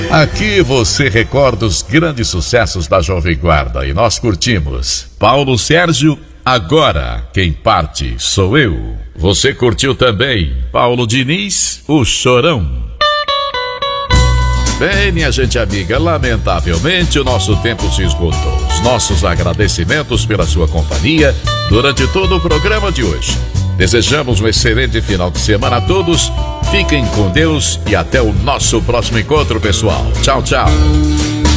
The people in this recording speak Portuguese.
Aqui você recorda os grandes sucessos da Jovem Guarda e nós curtimos Paulo Sérgio, Agora Quem Parte Sou Eu. Você curtiu também Paulo Diniz, O Chorão. Bem, minha gente amiga, lamentavelmente o nosso tempo se esgotou. Os nossos agradecimentos pela sua companhia durante todo o programa de hoje. Desejamos um excelente final de semana a todos. Fiquem com Deus e até o nosso próximo encontro, pessoal. Tchau, tchau.